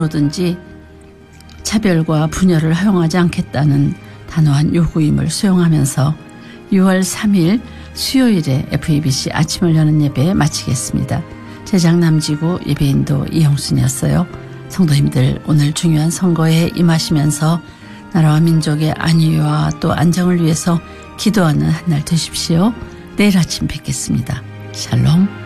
든지 차별과 분열을 허용하지 않겠다는 단호한 요구임을 수용하면서 6월 3일 수요일에 FEBC 아침을 여는 예배 마치겠습니다. 제작 남지구 예배인도 이영순이었어요. 성도님들 오늘 중요한 선거에 임하시면서 나라와 민족의 안위와 또 안정을 위해서 기도하는 한 날 되십시오. 내일 아침 뵙겠습니다. 샬롬.